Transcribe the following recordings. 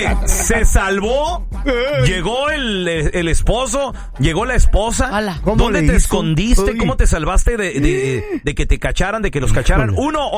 se salvó, llegó el esposo, llegó la esposa. ¿Dónde te escondiste? ¿Cómo te salvaste de que te cacharan, de que los cacharan?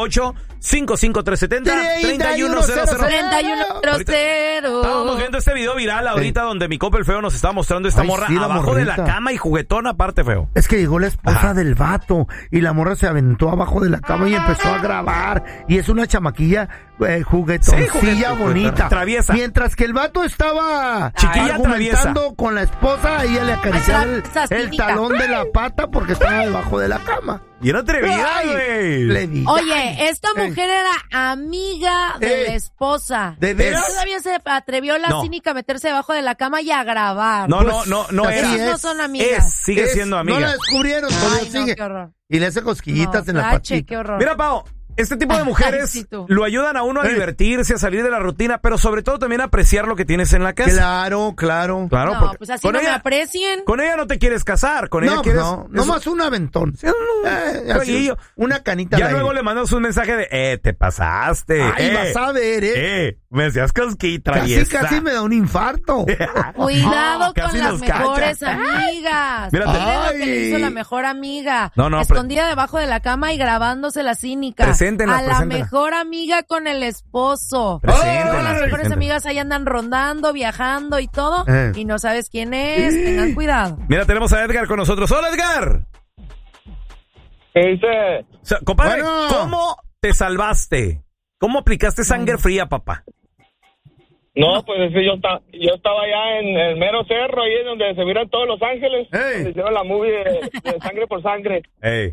1-855-370-3100. Estábamos viendo este video viral ahorita donde mi compa el feo nos está mostrando esta morra abajo de la cama y juguetona aparte, feo. Es que llegó la esposa del vato y la morra se aventó abajo de la cama y empezó a grabar. Y es una chamaquilla juguetoncilla bonita. Traviesa. Mientras que el vato estaba chiquilla argumentando traviesa con la esposa, ella le acariciaba el talón de la pata porque estaba debajo de la cama. Y era atrevida, güey. Oye, esta mujer era amiga de la esposa. ¿De veras? Todavía se atrevió la cínica a meterse debajo de la cama y a grabar. No Ellas era. no son amigas. Sigue siendo amiga. No la descubrieron, todavía sigue. Qué horror. Y le hace cosquillitas en la patita. Qué horror. Mira, Pao, este tipo de mujeres lo ayudan a uno a divertirse, a salir de la rutina, pero sobre todo también a apreciar lo que tienes en la casa. Claro. No, pues así no me aprecien. Con ella no te quieres casar, con ella quieres... No más un aventón. Una canita. Ya luego le mandas un mensaje de, te pasaste. Ay, vas a ver, me decías cosquita. Casi me da un infarto. Cuidado con las mejores amigas. Mírate. Mira lo que le hizo la mejor amiga. No, escondida debajo de la cama y grabándose la cínica. A la mejor amiga con el esposo. Las mejores amigas ahí andan rondando, viajando y todo. Y no sabes quién es. Tengan cuidado. Mira, tenemos a Edgar con nosotros. ¡Hola, Edgar! ¿Qué dice? O sea, compadre, ¿cómo te salvaste? ¿Cómo aplicaste sangre fría, papá? No, pues yo estaba allá en el mero cerro, ahí donde se miran todos Los Ángeles. Donde hicieron la movie de Sangre por Sangre.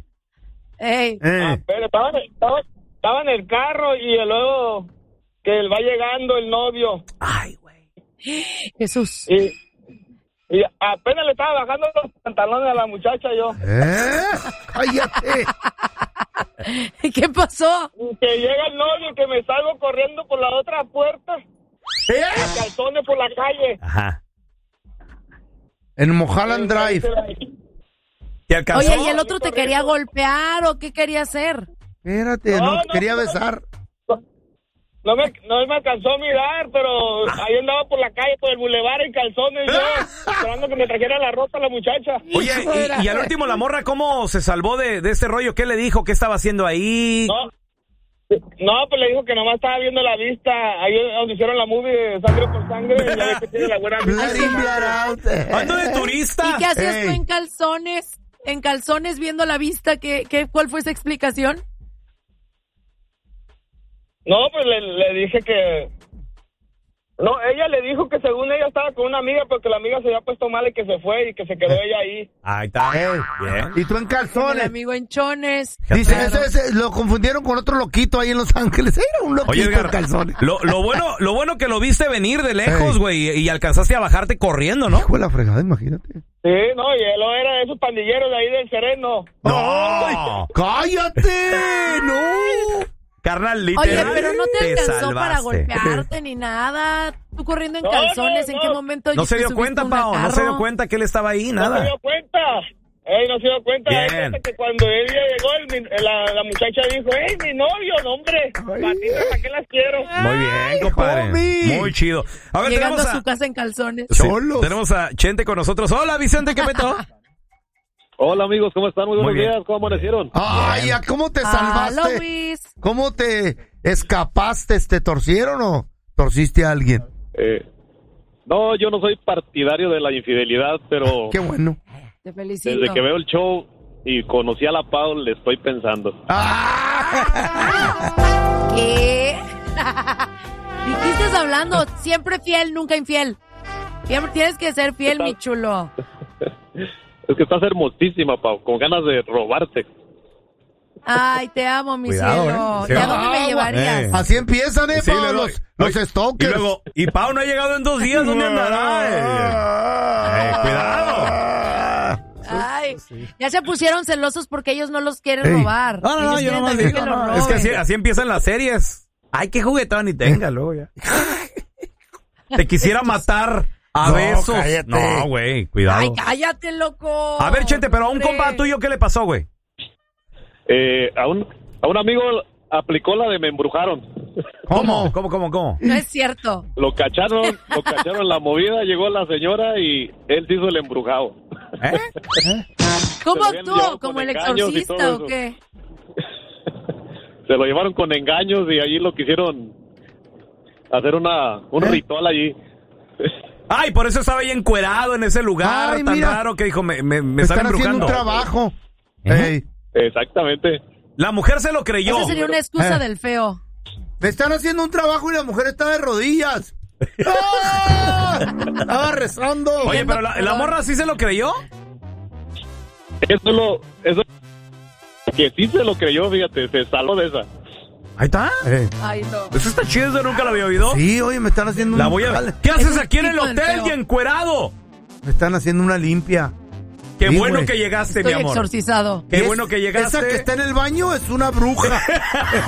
Pero estaba en el carro y luego que va llegando el novio. Ay, güey. Jesús. Y apenas le estaba bajando los pantalones a la muchacha yo. ¡Cállate! ¿Qué pasó? Que llega el novio y que me salgo corriendo por la otra puerta. Calzones por la calle. Ajá. En Mulholland Drive. Oye, ¿y el otro te quería golpear o qué quería hacer? Espérate, quería besar. No me alcanzó a mirar, pero ahí andaba por la calle, por el bulevar en calzones, yo esperando que me trajera la ropa a la muchacha. Oye, y al último la morra, ¿cómo se salvó de este rollo? ¿Qué le dijo? ¿Qué estaba haciendo ahí? No, pues le dijo que nomás estaba viendo la vista, ahí donde hicieron la movie de Sangre por Sangre, y ya ves que tiene la buena vista. Ando de turista. ¿Y qué hacías tú en calzones? En calzones viendo la vista, ¿cuál fue esa explicación? No, pues le dije que... No, ella le dijo que según ella estaba con una amiga, pero que la amiga se había puesto mal y que se fue y que se quedó ella ahí. Ahí está. Bien. Y tú en calzones. El amigo en chones. Dice, ese lo confundieron con otro loquito ahí en Los Ángeles. Era un loquito. Oye, Edgar, en calzones. Lo bueno que lo viste venir de lejos, güey, y alcanzaste a bajarte corriendo, ¿no? Hijo de la fregada, imagínate. Sí, no, y él era de esos pandilleros de ahí del Sereno. ¡No! ¡Cállate! ¡No! Carnal, literal. Oye, pero no te alcanzó salvaste para golpearte ni nada. Tú corriendo en calzones, ¿en qué momento? No se dio cuenta, Pao, no se dio cuenta que él estaba ahí, nada. No se dio cuenta. No se dio cuenta. Bien. Que cuando él ya llegó, la muchacha dijo, mi novio, no, hombre, patitas, ¿para qué las quiero? Muy bien, compadre. Homie. Muy chido. A ver, llegando a su casa en calzones. Sí, tenemos a Chente con nosotros. Hola, Vicente, ¿qué petó? Hola, amigos, ¿cómo están? Muy buenos días, ¿cómo amanecieron? Ay, ¿cómo te salvaste? Hola, Luis. ¿Cómo te escapaste? ¿Te torcieron o torciste a alguien? No, yo no soy partidario de la infidelidad, pero... Qué bueno. Te felicito. Desde que veo el show y conocí a la Pau, le estoy pensando. ¿Qué? ¿De qué estás hablando? Siempre fiel, nunca infiel. Siempre tienes que ser fiel, mi chulo. Es que estás hermosísima, Pau, con ganas de robarte. Ay, te amo, mi Cuidado, cielo. ¿eh? ¿Y a dónde me llevarías? Así empiezan, Sí, Pau, luego, los stalkers. Y Pau no ha llegado en 2 días, ¿dónde andará? Cuidado. Ay, ya se pusieron celosos porque ellos no los quieren robar. No, yo nomás digo. Es que así empiezan las series. Ay, qué juguetón y tenga, luego ya. Te quisiera matar a besos. Cállate. No, güey, cuidado. Ay, cállate, loco. A ver, Chente, pero a un compa tuyo, ¿qué le pasó, güey? A un amigo aplicó la de me embrujaron. ¿Cómo? No es cierto. Lo cacharon en la movida, llegó la señora y él se hizo el embrujado. ¿Cómo actuó? ¿Como el exorcista o qué? Se lo llevaron con engaños y allí lo quisieron hacer un ritual allí. Ay, por eso estaba ahí encuerado en ese lugar tan raro que dijo, me están embrujando. Haciendo un trabajo. Exactamente. La mujer se lo creyó. Esa sería una excusa del feo. Me están haciendo un trabajo y la mujer está de rodillas. ¡Ah! Estaba rezando. Oye, pero la morra sí se lo creyó. Eso que sí se lo creyó, fíjate, se salvó de esa. Ahí está. Ay, no. Eso está chido, yo nunca lo había oído. Sí, oye, me están haciendo ¿Qué haces aquí en el hotel y encuerado? Me están haciendo una limpia. Qué bueno que llegaste, mi amor. Estoy exorcizado. Qué bueno que llegaste. Esa que está en el baño es una bruja.